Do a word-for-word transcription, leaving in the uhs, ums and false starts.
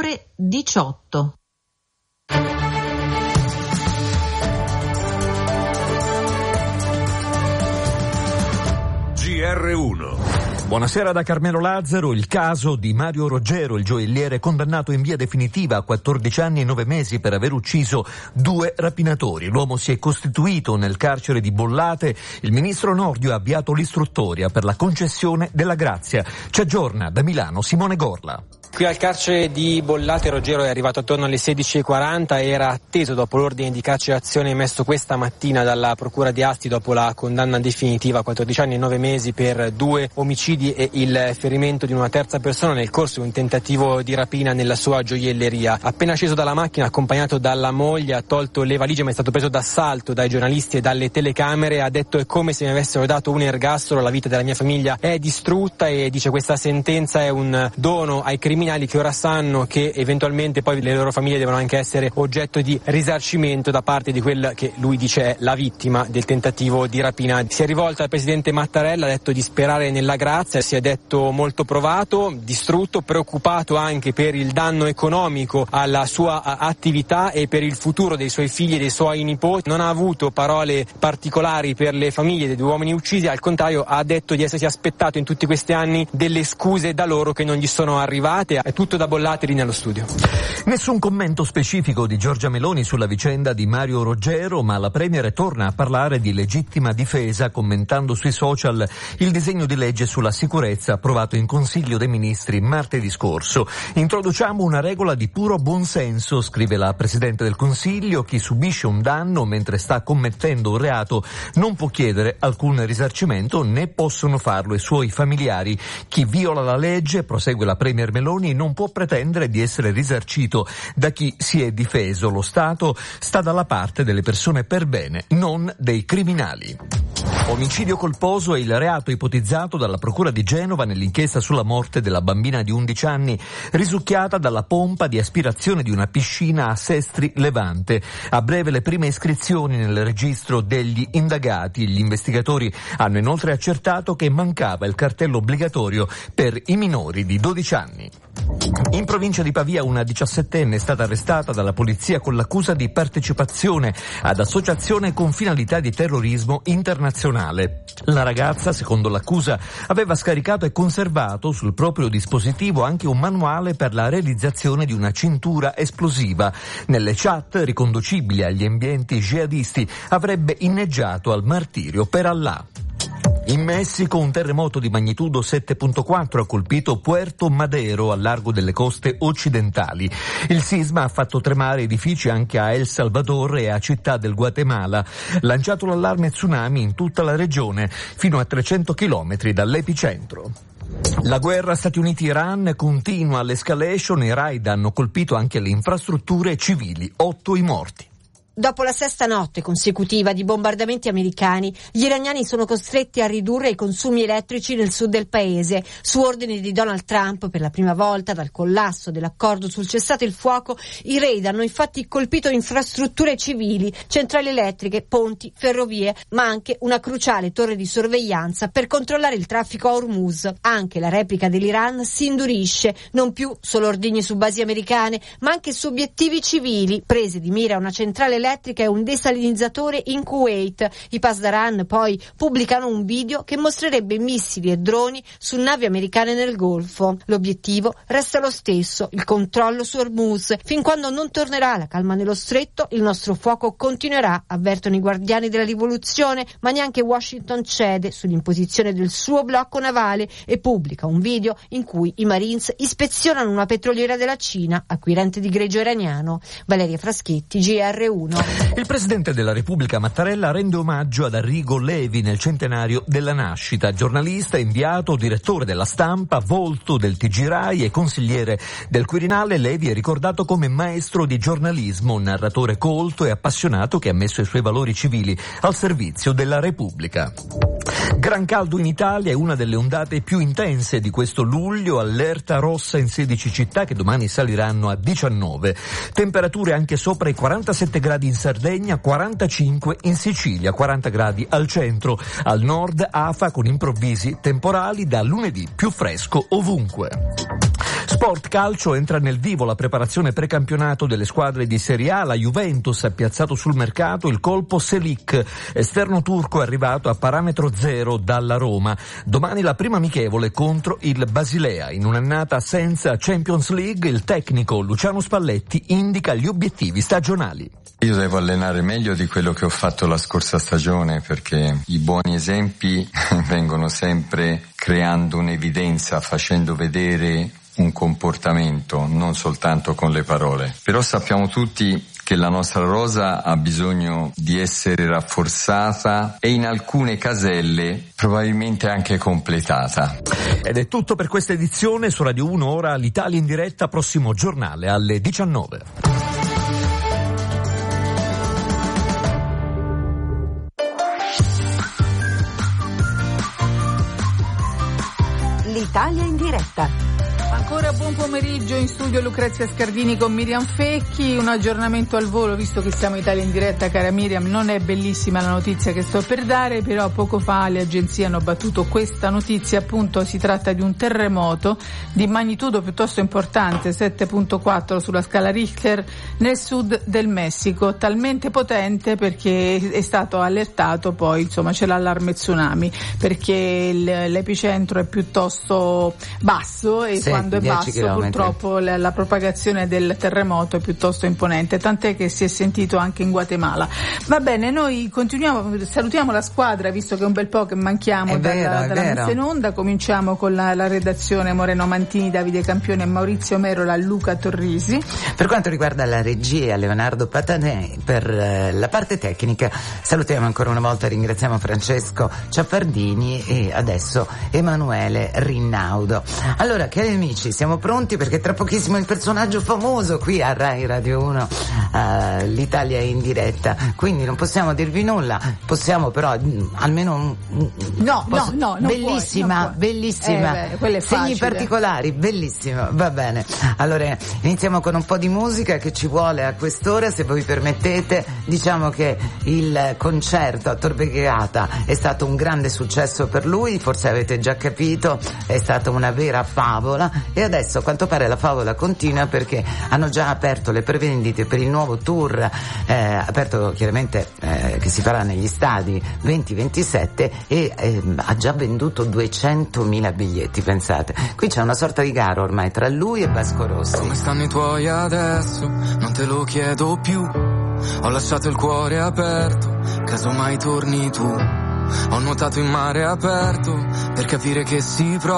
ore diciotto. G R uno. Buonasera da Carmelo Lazzaro. Il caso di Mario Roggero, il gioielliere condannato in via definitiva a quattordici anni e nove mesi per aver ucciso due rapinatori. L'uomo si è costituito nel carcere di Bollate. Il ministro Nordio ha avviato l'istruttoria per la concessione della grazia. Ci aggiorna da Milano Simone Gorla. Qui al carcere di Bollate Roggero è arrivato attorno alle sedici e quaranta, era atteso dopo l'ordine di carcerazione emesso questa mattina dalla procura di Asti dopo la condanna definitiva a quattordici anni e nove mesi per due omicidi e il ferimento di una terza persona nel corso di un tentativo di rapina nella sua gioielleria. Appena sceso dalla macchina, accompagnato dalla moglie, ha tolto le valigie ma è stato preso d'assalto dai giornalisti e dalle telecamere. Ha detto: è come se mi avessero dato un ergastolo, la vita della mia famiglia è distrutta, e dice questa sentenza è un dono ai criminali che ora sanno che eventualmente poi le loro famiglie devono anche essere oggetto di risarcimento da parte di quella che lui dice è la vittima del tentativo di rapina. Si è rivolto al presidente Mattarella, ha detto di sperare nella grazia, si è detto molto provato, distrutto, preoccupato anche per il danno economico alla sua attività e per il futuro dei suoi figli e dei suoi nipoti. Non ha avuto parole particolari per le famiglie dei due uomini uccisi, al contrario ha detto di essersi aspettato in tutti questi anni delle scuse da loro che non gli sono arrivate. È tutto da Bollate, lì nello studio. Nessun commento specifico di Giorgia Meloni sulla vicenda di Mario Roggero, ma la Premier torna a parlare di legittima difesa commentando sui social il disegno di legge sulla sicurezza approvato in Consiglio dei Ministri martedì scorso. Introduciamo una regola di puro buonsenso, scrive la Presidente del Consiglio: chi subisce un danno mentre sta commettendo un reato non può chiedere alcun risarcimento, né possono farlo i suoi familiari. Chi viola la legge, prosegue la Premier Meloni, non può pretendere di essere risarcito da chi si è difeso. Lo Stato sta dalla parte delle persone per bene, non dei criminali. Omicidio colposo è il reato ipotizzato dalla Procura di Genova nell'inchiesta sulla morte della bambina di undici anni risucchiata dalla pompa di aspirazione di una piscina a Sestri Levante. A breve le prime iscrizioni nel registro degli indagati. Gli investigatori hanno inoltre accertato che mancava il cartello obbligatorio per i minori di dodici anni. In provincia di Pavia una diciassettenne è stata arrestata dalla polizia con l'accusa di partecipazione ad associazione con finalità di terrorismo internazionale. La ragazza, secondo l'accusa, aveva scaricato e conservato sul proprio dispositivo anche un manuale per la realizzazione di una cintura esplosiva. Nelle chat riconducibili agli ambienti jihadisti avrebbe inneggiato al martirio per Allah. In Messico un terremoto di magnitudo sette virgola quattro ha colpito Puerto Madero al largo delle coste occidentali. Il sisma ha fatto tremare edifici anche a El Salvador e a Città del Guatemala. Lanciato l'allarme tsunami in tutta la regione, fino a trecento chilometri dall'epicentro. La guerra Stati Uniti-Iran continua l'escalation, i raid hanno colpito anche le infrastrutture civili, otto i morti. Dopo la sesta notte consecutiva di bombardamenti americani, gli iraniani sono costretti a ridurre i consumi elettrici nel sud del paese. Su ordine di Donald Trump, per la prima volta dal collasso dell'accordo sul cessate il fuoco, i raid hanno infatti colpito infrastrutture civili, centrali elettriche, ponti, ferrovie, ma anche una cruciale torre di sorveglianza per controllare il traffico a Hormuz. Anche la replica dell'Iran si indurisce, non più solo ordigni su basi americane, ma anche su obiettivi civili, prese di mira una centrale elettrica e un desalinizzatore in Kuwait. I Pasdaran poi pubblicano un video che mostrerebbe missili e droni su navi americane nel Golfo. L'obiettivo resta lo stesso, il controllo su Hormuz. Fin quando non tornerà la calma nello stretto, il nostro fuoco continuerà, avvertono i guardiani della rivoluzione, ma neanche Washington cede sull'imposizione del suo blocco navale e pubblica un video in cui i Marines ispezionano una petroliera della Cina, acquirente di greggio iraniano. Valeria Fraschetti, G R uno. Il Presidente della Repubblica Mattarella rende omaggio ad Arrigo Levi nel centenario della nascita. Giornalista, inviato, direttore della Stampa, volto del T G Rai e consigliere del Quirinale, Levi è ricordato come maestro di giornalismo, un narratore colto e appassionato che ha messo i suoi valori civili al servizio della Repubblica. Gran caldo in Italia è una delle ondate più intense di questo luglio, allerta rossa in sedici città che domani saliranno a diciannove. Temperature anche sopra i quarantasette gradi in Sardegna, quarantacinque in Sicilia, quaranta gradi al centro, al nord afa con improvvisi temporali, da lunedì più fresco ovunque. Sport calcio, entra nel vivo la preparazione precampionato delle squadre di Serie A. La Juventus ha piazzato sul mercato il colpo Selic, esterno turco arrivato a parametro zero dalla Roma. Domani la prima amichevole contro il Basilea. In un'annata senza Champions League, il tecnico Luciano Spalletti indica gli obiettivi stagionali. Io devo allenare meglio di quello che ho fatto la scorsa stagione, perché i buoni esempi vengono sempre creando un'evidenza, facendo vedere un comportamento, non soltanto con le parole. Però sappiamo tutti che la nostra rosa ha bisogno di essere rafforzata e in alcune caselle probabilmente anche completata. Ed è tutto per questa edizione. Su Radio uno ora l'Italia in diretta, prossimo giornale alle diciannove. L'Italia in diretta. Ancora buon pomeriggio, in studio Lucrezia Scardini con Miriam Fecchi. Un aggiornamento al volo, visto che siamo Italia in diretta, cara Miriam. Non è bellissima la notizia che sto per dare, però poco fa le agenzie hanno battuto questa notizia. Appunto, si tratta di un terremoto di magnitudo piuttosto importante, sette virgola quattro sulla scala Richter, nel sud del Messico, talmente potente perché è stato allertato, poi insomma c'è l'allarme tsunami, perché l'epicentro è piuttosto basso e sì, quando è basso chilometri. Purtroppo la, la propagazione del terremoto è piuttosto imponente, tant'è che si è sentito anche in Guatemala. Va bene, noi continuiamo, salutiamo la squadra, visto che è un bel po' che manchiamo è dalla, vero, dalla vero. messa in onda. Cominciamo con la, la redazione: Moreno Mantini, Davide Campione, Maurizio Merola, Luca Torrisi. Per quanto riguarda la regia, Leonardo Patanè. Per eh, la parte tecnica salutiamo ancora una volta, ringraziamo Francesco Ciappardini e adesso Emanuele Rinnaudo. Allora, cari amici, siamo pronti perché tra pochissimo il personaggio famoso qui a Rai Radio uno, uh, l'Italia in diretta, quindi non possiamo dirvi nulla, possiamo però mh, almeno mh, no, posso, no, no, non bellissima, puoi, non puoi. bellissima, eh, beh, segni particolari, bellissimo, va bene. Allora iniziamo con un po' di musica che ci vuole a quest'ora, se voi permettete. Diciamo che il concerto a Tor Vergata è stato un grande successo per lui, forse avete già capito, è stata una vera favola e adesso a quanto pare la favola continua, perché hanno già aperto le prevendite per il nuovo tour, eh, aperto chiaramente eh, che si farà negli stadi venti ventisette e eh, ha già venduto duecentomila biglietti, pensate. Qui c'è una sorta di gara ormai tra lui e Vasco Rossi. Come stanno i tuoi adesso? Non te lo chiedo più. Ho lasciato il cuore aperto, casomai torni tu. Ho nuotato in mare aperto per capire che si prova